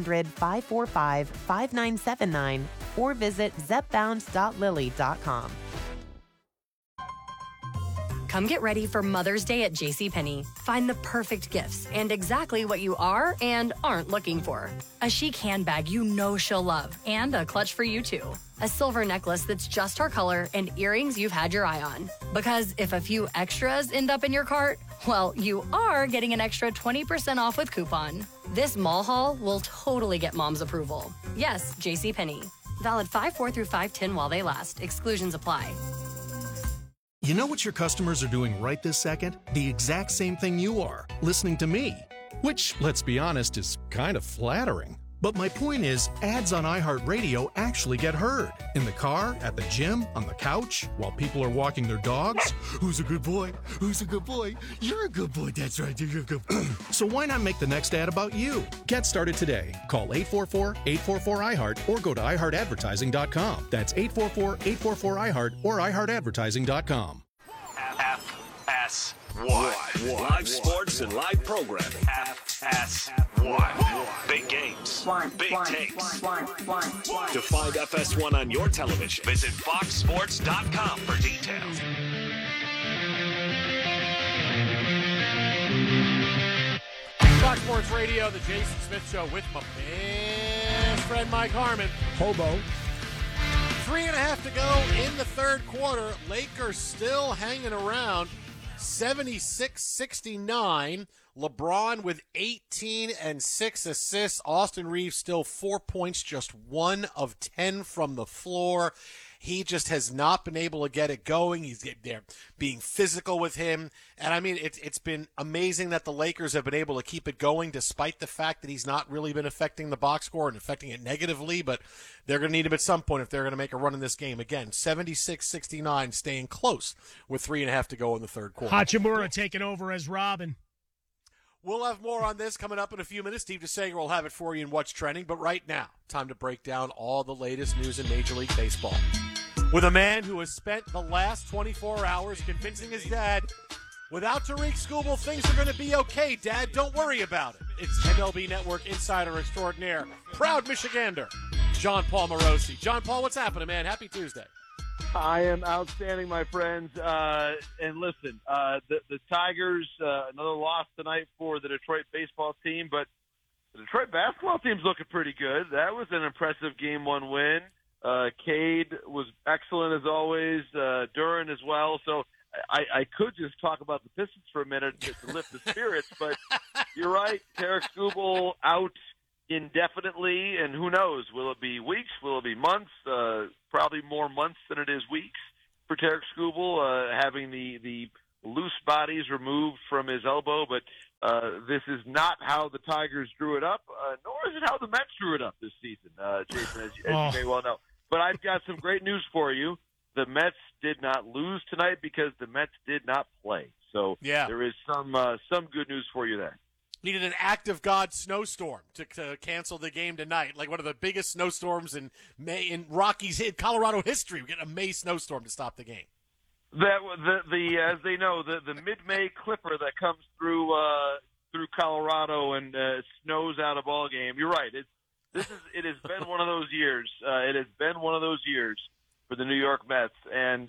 1-800-545-5979 or visit zepbound.lilly.com. Come get ready for Mother's Day at JCPenney. Find the perfect gifts and exactly what you are and aren't looking for. A chic handbag you know she'll love and a clutch for you too. A silver necklace that's just her color and earrings you've had your eye on. Because if a few extras end up in your cart, well, you are getting an extra 20% off with coupon. This mall haul will totally get mom's approval. Yes, JCPenney. Valid 5/4 through 5/10 while they last. Exclusions apply. You know what your customers are doing right this second? The exact same thing you are, listening to me. Which, let's be honest, is kind of flattering. But my point is, ads on iHeartRadio actually get heard. In the car, at the gym, on the couch, while people are walking their dogs. Who's a good boy? Who's a good boy? You're a good boy. That's right. You're a good boy. So why not make the next ad about you? Get started today. Call 844-844-iHeart or go to iHeartAdvertising.com. That's 844-844-iHeart or iHeartAdvertising.com. FS1. Live sports and live programming. FS1. Big games. Big takes. To find FS1 on your television, visit foxsports.com for details. Fox Sports Radio, the Jason Smith Show with my best friend Mike Harmon. Hobo. 3.5 to go in the third quarter. Lakers still hanging around. 76-69. LeBron with 18 and 6 assists. Austin Reeves still 4 points, just 1 of 10 from the floor. He just has not been able to get it going. They're being physical with him. And, I mean, it's been amazing that the Lakers have been able to keep it going despite the fact that he's not really been affecting the box score and affecting it negatively. But they're going to need him at some point if they're going to make a run in this game. Again, 76-69, staying close with 3.5 to go in the third quarter. Hachimura taking over as Robin. We'll have more on this coming up in a few minutes. Steve DeSager will have it for you in What's Trending. But right now, time to break down all the latest news in Major League Baseball. With a man who has spent the last 24 hours convincing his dad, without Tariq Skubal, things are going to be okay, Dad. Don't worry about it. It's MLB Network insider extraordinaire, proud Michigander, John Paul Morosi. John Paul, what's happening, man? Happy Tuesday. I am outstanding, my friends. And listen, the Tigers, another loss tonight for the Detroit baseball team, but the Detroit basketball team's looking pretty good. That was an impressive Game 1 win. Cade was excellent as always, Duran as well. So I could just talk about the Pistons for a minute to lift the spirits, but you're right. Tarek Skubal out indefinitely, and who knows? Will it be weeks? Will it be months? Probably more months than it is weeks for Tarek Skubal, having the loose bodies removed from his elbow. But this is not how the Tigers drew it up, nor is it how the Mets drew it up this season, Jason, as you may well know. But I've got some great news for you. The Mets did not lose tonight because the Mets did not play. So there is some good news for you there. Needed an act of God snowstorm to cancel the game tonight, like one of the biggest snowstorms in Rockies Colorado history. We get a May snowstorm to stop the game. That as they know, the mid-May clipper that comes through Colorado and snows out a ball game. You're right. It has been one of those years. It has been one of those years for the New York Mets, and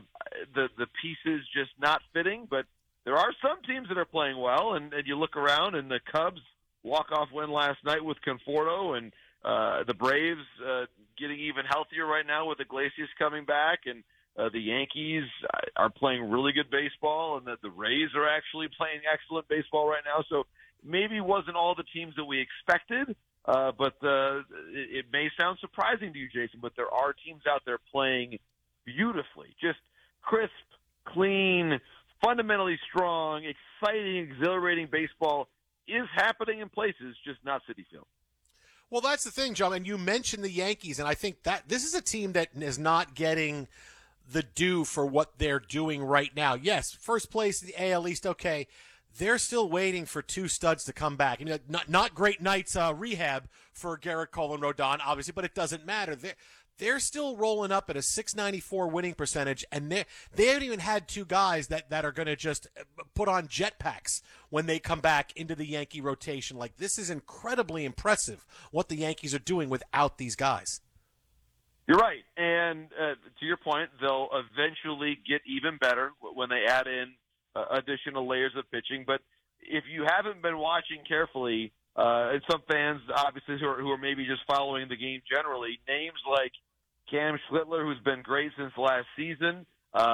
the pieces just not fitting. But there are some teams that are playing well, and you look around, and the Cubs walk-off win last night with Conforto, and the Braves getting even healthier right now with Iglesias coming back, and the Yankees are playing really good baseball, and the Rays are actually playing excellent baseball right now. So maybe it wasn't all the teams that we expected, but it may sound surprising to you, Jason, but there are teams out there playing beautifully, just crisp, clean, fundamentally strong, exciting, exhilarating baseball is happening in places, just not Citi Field. Well, that's the thing, John, and you mentioned the Yankees, and I think that this is a team that is not getting the due for what they're doing right now. Yes, first place in the AL East, okay. They're still waiting for two studs to come back. Not great nights rehab for Gerrit Cole and Rodon, obviously, but it doesn't matter. They're still rolling up at a .694 winning percentage, and they haven't even had two guys that are going to just put on jetpacks when they come back into the Yankee rotation. Like, this is incredibly impressive what the Yankees are doing without these guys. You're right, and to your point, they'll eventually get even better when they add in additional layers of pitching. But if you haven't been watching carefully, and some fans obviously who are maybe just following the game generally, names like Cam Schlittler, who's been great since last season,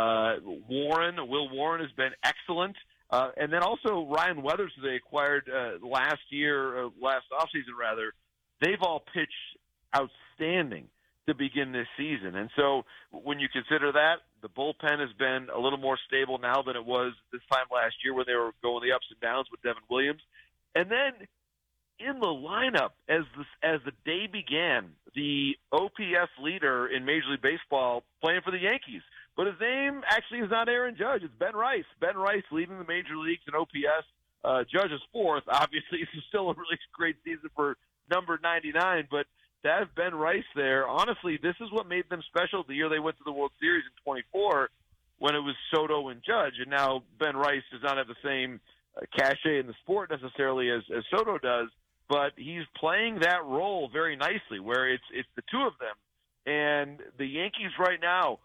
Will Warren has been excellent, and then also Ryan Weathers, who they acquired last offseason rather. They've all pitched outstanding to begin this season. And so when you consider that, the bullpen has been a little more stable now than it was this time last year when they were going the ups and downs with Devin Williams. And then in the lineup, as the day began, the OPS leader in Major League Baseball playing for the Yankees. But his name actually is not Aaron Judge. It's Ben Rice. Ben Rice leading the major leagues in OPS. Judge is fourth. Obviously, this is still a really great season for number 99, but to have Ben Rice there, honestly, this is what made them special the year they went to the World Series in 24 when it was Soto and Judge. And now Ben Rice does not have the same cachet in the sport necessarily as Soto does, but he's playing that role very nicely where it's the two of them. And the Yankees right now,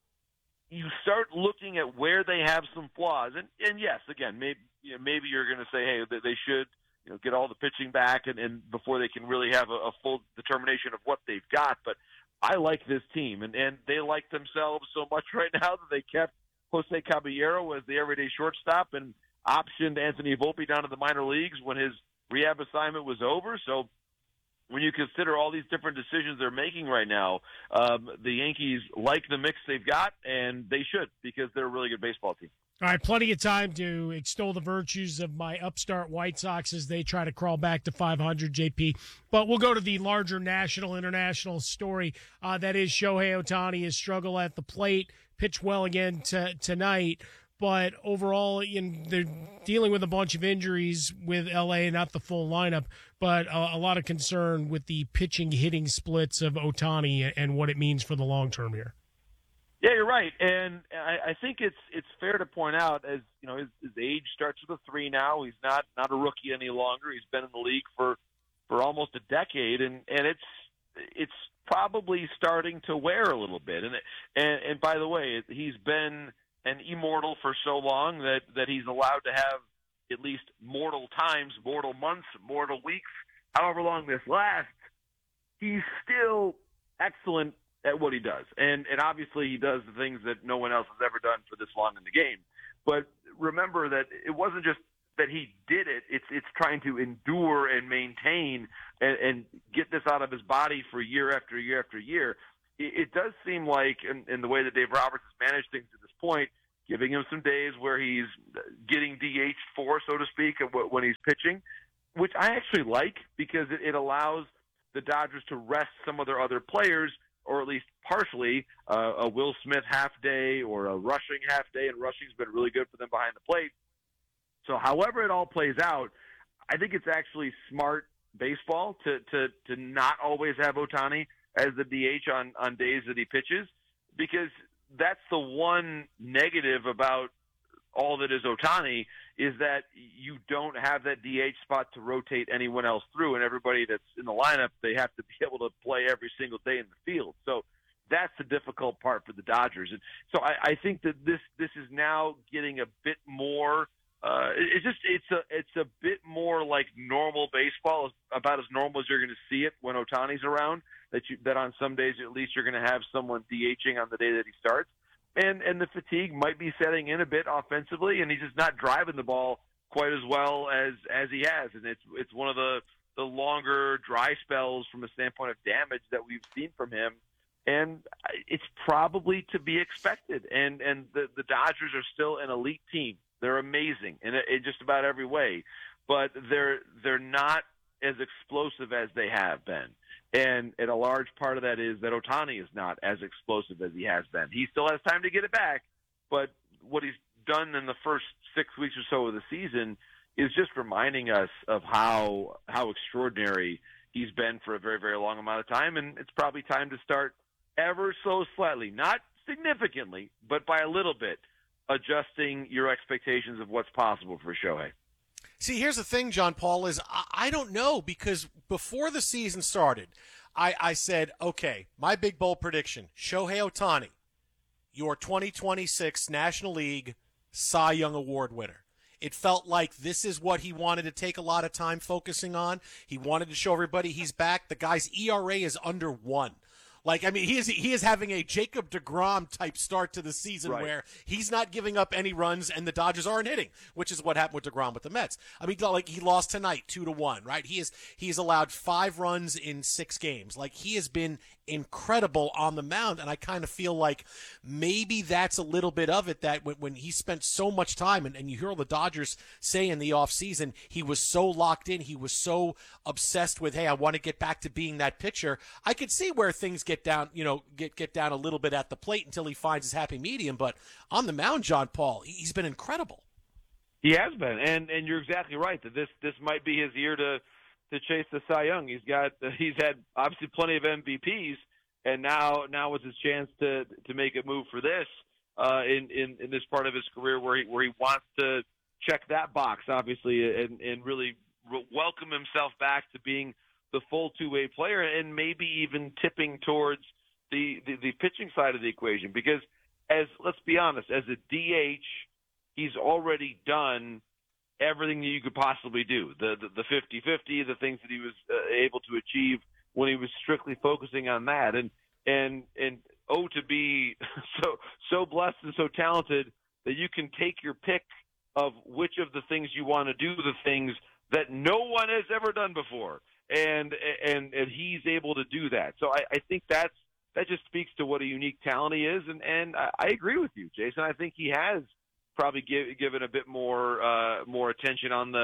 you start looking at where they have some flaws. And yes, again, maybe you're going to say, hey, they should get all the pitching back and before they can really have a full determination of what they've got. But I like this team, and they like themselves so much right now that they kept Jose Caballero as the everyday shortstop and optioned Anthony Volpe down to the minor leagues when his rehab assignment was over. So when you consider all these different decisions they're making right now, the Yankees like the mix they've got, and they should because they're a really good baseball team. All right, plenty of time to extol the virtues of my upstart White Sox as they try to crawl back to 500, JP. But we'll go to the larger national, international story. That is Shohei Ohtani, his struggle at the plate, pitched well again tonight. But overall, they're dealing with a bunch of injuries with L.A., not the full lineup, but a lot of concern with the pitching-hitting splits of Ohtani and what it means for the long term here. Yeah, you're right, and I think it's fair to point out, as his age starts with a 3 now. He's not a rookie any longer. He's been in the league for almost a decade, and it's probably starting to wear a little bit. And by the way, he's been an immortal for so long that he's allowed to have at least mortal times, mortal months, mortal weeks, however long this lasts. He's still excellent at what he does. And obviously he does the things that no one else has ever done for this long in the game. But remember that it wasn't just that he did it. It's trying to endure and maintain and get this out of his body for year after year after year. It does seem like, in the way that Dave Roberts has managed things to this point, giving him some days where he's getting DH'd for, so to speak, when he's pitching, which I actually like because it allows the Dodgers to rest some of their other players, or at least partially, a Will Smith half day or a Rushing half day, and Rushing's been really good for them behind the plate. So however it all plays out, I think it's actually smart baseball to not always have Ohtani as the DH on days that he pitches, because that's the one negative about all that is Ohtani, is that you don't have that DH spot to rotate anyone else through, and everybody that's in the lineup, they have to be able to play every single day in the field. So that's the difficult part for the Dodgers. And so I think that this is now getting a bit more it's a bit more like normal baseball, about as normal as you're going to see it when Ohtani's around, that on some days at least you're going to have someone DHing on the day that he starts. And the fatigue might be setting in a bit offensively, and he's just not driving the ball quite as well as he has. And it's one of the longer dry spells from a standpoint of damage that we've seen from him. And it's probably to be expected. And the Dodgers are still an elite team. They're amazing in just about every way, but they're not as explosive as they have been. And a large part of that is that Ohtani is not as explosive as he has been. He still has time to get it back, but what he's done in the first 6 weeks or so of the season is just reminding us of how extraordinary he's been for a very, very long amount of time. And it's probably time to start ever so slightly, not significantly, but by a little bit, adjusting your expectations of what's possible for Shohei. See, here's the thing, John Paul, is I don't know, because before the season started, I said, okay, my big bold prediction, Shohei Ohtani, your 2026 National League Cy Young Award winner. It felt like this is what he wanted to take a lot of time focusing on. He wanted to show everybody he's back. The guy's ERA is under 1. Like, I mean, he is having a Jacob deGrom type start to the season, right, where he's not giving up any runs and the Dodgers aren't hitting, which is what happened with deGrom with the Mets. I mean, like, he lost tonight 2-1, right? He has allowed 5 runs in 6 games. Like, he has been incredible on the mound, and I kind of feel like maybe that's a little bit of it, that when he spent so much time, and you hear all the Dodgers say in the offseason, he was so locked in, he was so obsessed with, hey, I want to get back to being that pitcher. I could see where things get down, get down a little bit at the plate until he finds his happy medium, but on the mound, John Paul, he's been incredible. He has been, and you're exactly right that this might be his year to chase the Cy Young. He's had obviously plenty of MVPs, and now is his chance to make a move for this in this part of his career where he wants to check that box, obviously, and really welcome himself back to being the full two-way player, and maybe even tipping towards the pitching side of the equation. Because let's be honest, as a DH, he's already done everything that you could possibly do. The 50-50, the things that he was able to achieve when he was strictly focusing on that. And to be so blessed and so talented that you can take your pick of which of the things you want to do, the things that no one has ever done before. And he's able to do that. So I think that just speaks to what a unique talent he is. And I agree with you, Jason. I think he has probably given a bit more attention on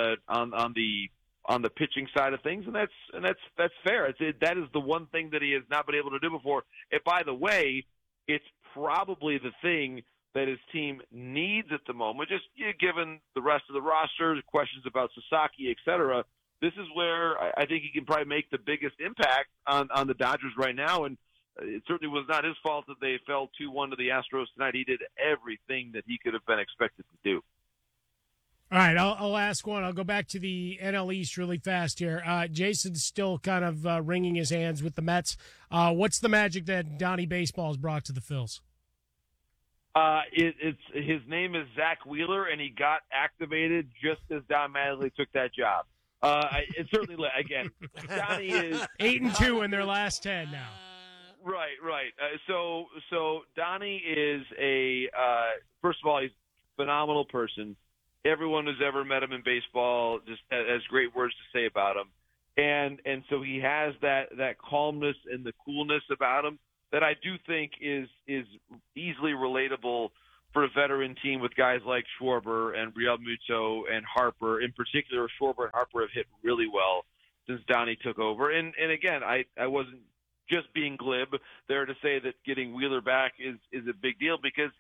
the pitching side of things, and that's fair. That is the one thing that he has not been able to do before. And by the way, it's probably the thing that his team needs at the moment. Just given the rest of the roster, the questions about Sasaki, et cetera, this is where I think he can probably make the biggest impact on the Dodgers right now. And it certainly was not his fault that they fell 2-1 to the Astros tonight. He did everything that he could have been expected to do. All right, I'll ask one. I'll go back to the NL East really fast here. Jason's still kind of wringing his hands with the Mets. What's the magic that Donnie Baseball has brought to the Phils? It's his name is Zach Wheeler, and he got activated just as Don Mattingly took that job. It's certainly again, Donnie is 8-2 in their last 10 now. Right. So Donnie is first of all, he's a phenomenal person. Everyone who's ever met him in baseball just has great words to say about him, and so he has that calmness and the coolness about him that I do think is easily relatable for a veteran team with guys like Schwarber and Realmuto and Harper. In particular, Schwarber and Harper have hit really well since Donnie took over. And again, I wasn't just being glib there to say that getting Wheeler back is a big deal, because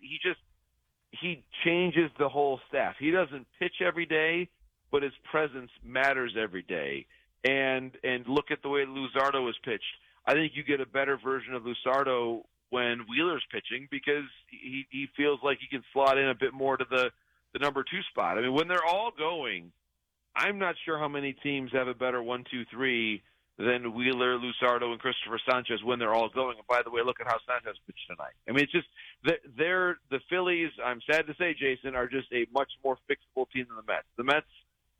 he changes the whole staff. He doesn't pitch every day, but his presence matters every day. And look at the way Luzardo is pitched. I think you get a better version of Luzardo when Wheeler's pitching, because he feels like he can slot in a bit more to the number 2 spot. I mean, when they're all going, I'm not sure how many teams have a better 1, 2, 3 than Wheeler, Luzardo, and Christopher Sanchez when they're all going. And by the way, look at how Sanchez pitched tonight. I mean, it's just the Phillies, I'm sad to say, Jason, are just a much more fixable team than the Mets. The Mets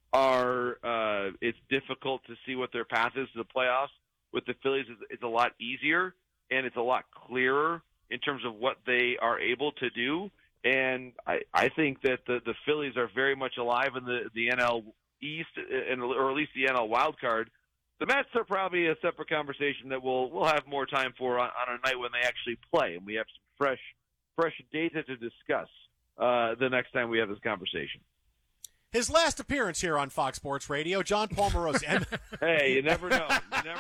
are it's difficult to see what their path is to the playoffs. With the Phillies, it's a lot easier, and it's a lot clearer in terms of what they are able to do. And I think that the Phillies are very much alive in the NL East, or at least the NL wild card. The Mets are probably a separate conversation that we'll have more time for on a night when they actually play, and we have some fresh data to discuss the next time we have this conversation. His last appearance here on Fox Sports Radio, John Paul Morosi. Hey, you never know.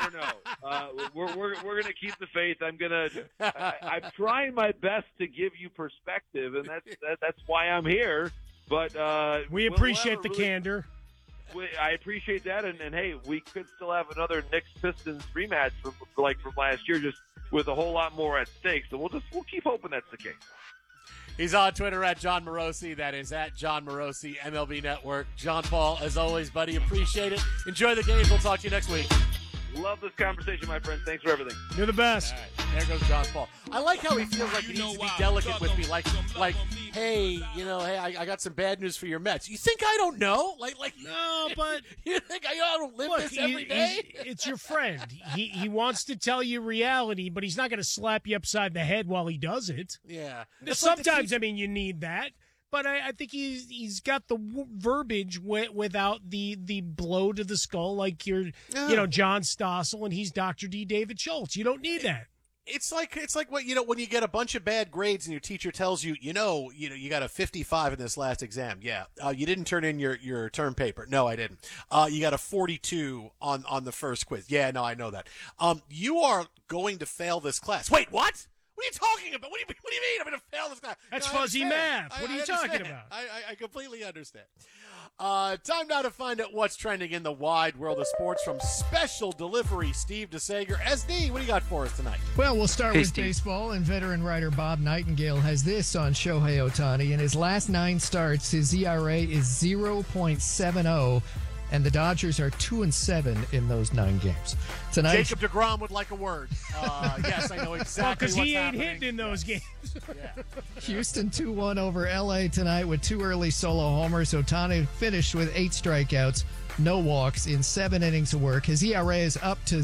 We're going to keep the faith. I'm trying my best to give you perspective, and that's why I'm here. But we appreciate the candor. I appreciate that, and hey, we could still have another Knicks-Pistons rematch from last year, just with a whole lot more at stake. So we'll keep hoping that's the case. He's on Twitter at John Morosi. That is at John Morosi, MLB Network. John Paul, as always, buddy, appreciate it. Enjoy the games. We'll talk to you next week. Love this conversation, my friend. Thanks for everything. You're the best. All right, there goes John Paul. I like how he feels like he needs to be delicate with me. Like, hey, I got some bad news for your Mets. You think I don't know? No, but you think I don't live this every day? It's your friend. He wants to tell you reality, but he's not going to slap you upside the head while he does it. Yeah. Sometimes, you need that. But I think he's got the verbiage without the blow to the skull like you're, John Stossel and he's Dr. D. David Schultz. You don't need that. It's like what when you get a bunch of bad grades and your teacher tells you, you got a 55 in this last exam. Yeah, you didn't turn in your term paper. No, I didn't. You got a 42 on the first quiz. Yeah, no, I know that. You are going to fail this class. Wait, what? What are you talking about? What do you mean I'm going to fail this class? That's fuzzy math. What are you talking about? I completely understand. Time now to find out what's trending in the wide world of sports from Special Delivery Steve DeSager. SD, what do you got for us tonight? Well, we'll start with baseball, and veteran writer Bob Nightingale has this on Shohei Ohtani. In his last 9 starts, his ERA is 0.70. And the Dodgers are 2-7 in those 9 games. Tonight, Jacob deGrom would like a word. Yes, I know exactly because he ain't hitting in those games. Yeah. Houston 2-1 over L.A. tonight with 2 early solo homers. Ohtani finished with 8 strikeouts, no walks in 7 innings of work. His ERA is up to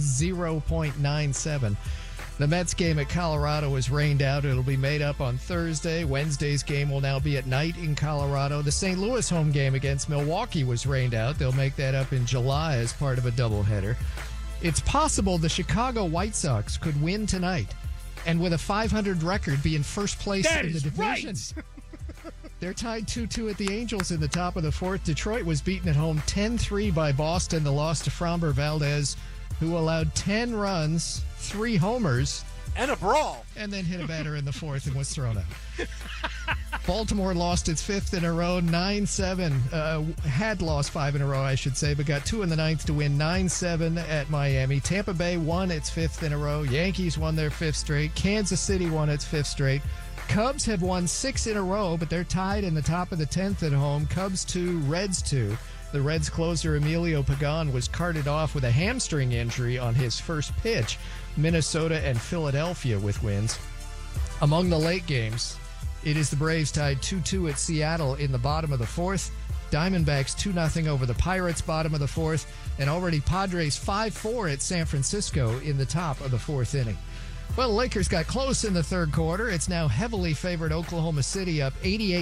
0.97. The Mets game at Colorado was rained out. It'll be made up on Thursday. Wednesday's game will now be at night in Colorado. The St. Louis home game against Milwaukee was rained out. They'll make that up in July as part of a doubleheader. It's possible the Chicago White Sox could win tonight and with a 500 record be in first place in the division. Right. They're tied 2-2 at the Angels in the top of the 4th. Detroit was beaten at home 10-3 by Boston. The loss to Framber Valdez, who allowed 10 runs, 3 homers, and a brawl, and then hit a batter in the 4th and was thrown out. Baltimore lost its 5th in a row, 9-7. Had lost 5 in a row, I should say, but got 2 in the 9th to win 9-7 at Miami. Tampa Bay won its 5th in a row. Yankees won their 5th straight. Kansas City won its 5th straight. Cubs have won 6 in a row, but they're tied in the top of the 10th at home. Cubs 2, Reds 2. The Reds closer Emilio Pagan was carted off with a hamstring injury on his first pitch. Minnesota and Philadelphia with wins. Among the late games, it is the Braves tied 2-2 at Seattle in the bottom of the 4th. Diamondbacks 2-0 over the Pirates, bottom of the 4th. And already Padres 5-4 at San Francisco in the top of the 4th inning. Well, the Lakers got close in the third quarter. It's now heavily favored Oklahoma City, up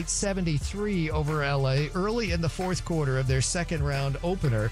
88-73 over L.A. early in the fourth quarter of their second round opener.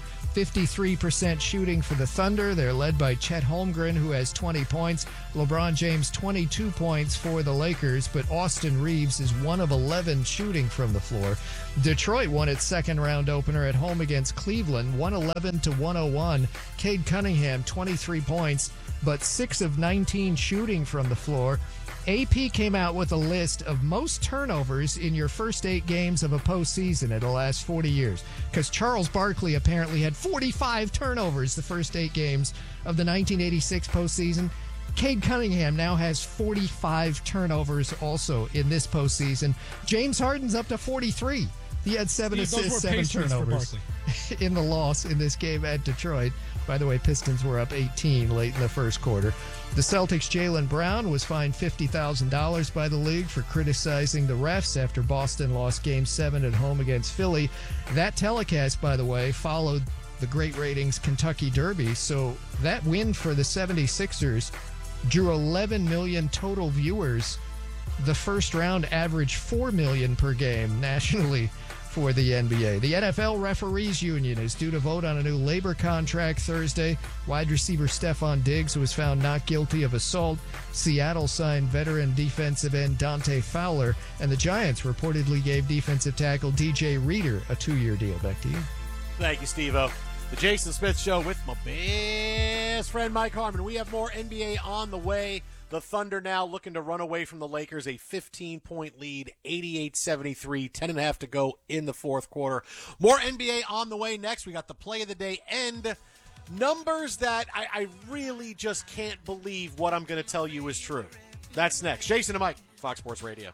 53% shooting for the Thunder. They're led by Chet Holmgren, who has 20 points. LeBron James, 22 points for the Lakers, but Austin Reeves is 1 of 11 shooting from the floor. Detroit won its second round opener at home against Cleveland, 111-101. Cade Cunningham, 23 points, but 6 of 19 shooting from the floor. AP came out with a list of most turnovers in your first 8 games of a postseason in the last 40 years, because Charles Barkley apparently had 45 turnovers the first 8 games of the 1986 postseason. Cade Cunningham now has 45 turnovers also in this postseason. James Harden's up to 43. He had 7 assists, 7 turnovers in the loss in this game at Detroit. By the way, Pistons were up 18 late in the first quarter. The Celtics' Jaylen Brown was fined $50,000 by the league for criticizing the refs after Boston lost Game 7 at home against Philly. That telecast, by the way, followed the great ratings Kentucky Derby, so that win for the 76ers drew 11 million total viewers. The first round averaged 4 million per game nationally for the NBA. The NFL Referees Union is due to vote on a new labor contract Thursday. Wide receiver Stephon Diggs was found not guilty of assault. Seattle signed veteran defensive end Dante Fowler, and the Giants reportedly gave defensive tackle DJ Reader a 2-year deal. Back to you. Thank you, Steve-O. The Jason Smith Show with my best friend Mike Harmon. We have more NBA on the way. The Thunder now looking to run away from the Lakers, a 15-point lead, 88-73, 10.5 to go in the fourth quarter. More NBA on the way next. We got the play of the day and numbers that I really just can't believe what I'm going to tell you is true. That's next. Jason and Mike, Fox Sports Radio.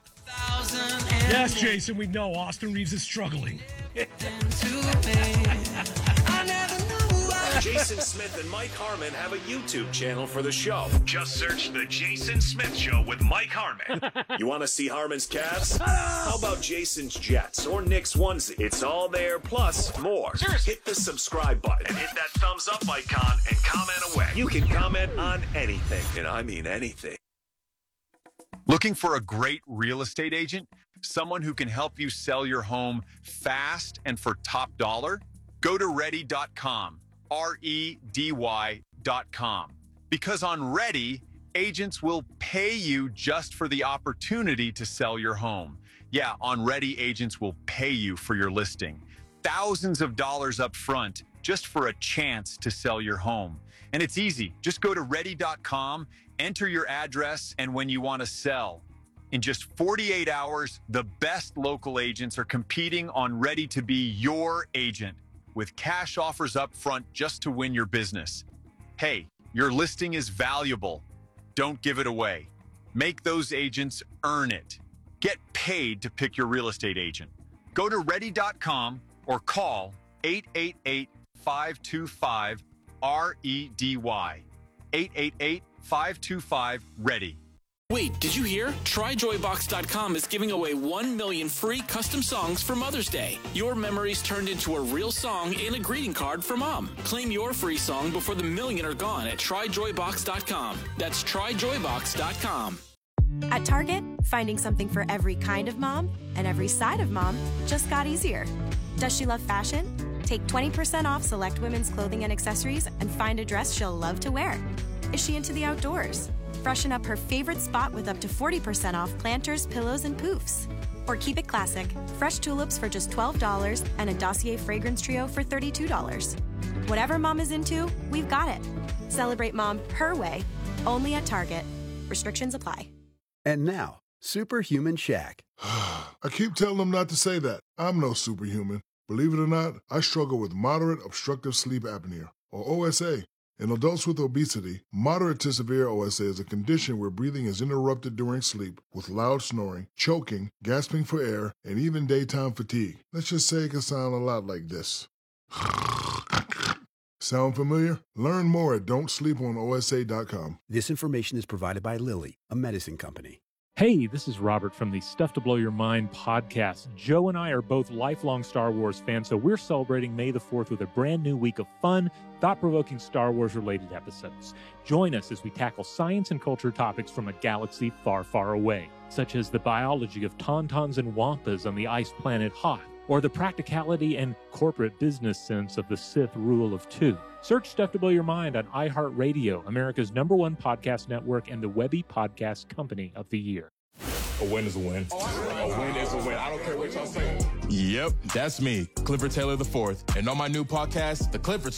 Yes, Jason, we know Austin Reeves is struggling. Jason Smith and Mike Harmon have a YouTube channel for the show. Just search The Jason Smith Show with Mike Harmon. You want to see Harmon's calves? How about Jason's Jets or Nick's onesie? It's all there, plus more. Hit the subscribe button and hit that thumbs up icon and comment away. You can comment on anything, and I mean anything. Looking for a great real estate agent? Someone who can help you sell your home fast and for top dollar? Go to ready.com. REDY.com. Because on Ready, agents will pay you just for the opportunity to sell your home. Yeah, on Ready, agents will pay you for your listing. Thousands of dollars up front just for a chance to sell your home. And it's easy. Just go to ready.com, enter your address, and when you want to sell. In just 48 hours, the best local agents are competing on Ready to be your agent, with cash offers up front just to win your business. Hey, your listing is valuable. Don't give it away. Make those agents earn it. Get paid to pick your real estate agent. Go to ready.com or call 888-525-REDY. 888-525-READY. Wait, did you hear? TryJoyBox.com is giving away 1 million free custom songs for Mother's Day. Your memories turned into a real song and a greeting card for Mom. Claim your free song before the million are gone at TryJoyBox.com. That's TryJoyBox.com. At Target, finding something for every kind of mom and every side of mom just got easier. Does she love fashion? Take 20% off select women's clothing and accessories and find a dress she'll love to wear. Is she into the outdoors? Freshen up her favorite spot with up to 40% off planters, pillows, and poofs. Or keep it classic. Fresh tulips for just $12 and a Dossier fragrance trio for $32. Whatever mom is into, we've got it. Celebrate mom her way, only at Target. Restrictions apply. And now, Superhuman Shaq. I keep telling them not to say that. I'm no superhuman. Believe it or not, I struggle with moderate obstructive sleep apnea, or OSA. In adults with obesity, moderate to severe OSA is a condition where breathing is interrupted during sleep with loud snoring, choking, gasping for air, and even daytime fatigue. Let's just say it can sound a lot like this. Sound familiar? Learn more at don'tsleeponosa.com. This information is provided by Lilly, a medicine company. Hey, this is Robert from the Stuff to Blow Your Mind podcast. Joe and I are both lifelong Star Wars fans, so we're celebrating May the 4th with a brand new week of fun, thought-provoking Star Wars-related episodes. Join us as we tackle science and culture topics from a galaxy far, far away, such as the biology of tauntauns and wampas on the ice planet Hoth, or the practicality and corporate business sense of the Sith Rule of Two. Search Stuff to Blow Your Mind on iHeartRadio, America's #1 podcast network and the Webby Podcast Company of the Year. A win is a win. A win is a win. I don't care what y'all say. Yep, that's me, Clifford Taylor IV. And on my new podcast, The Clifford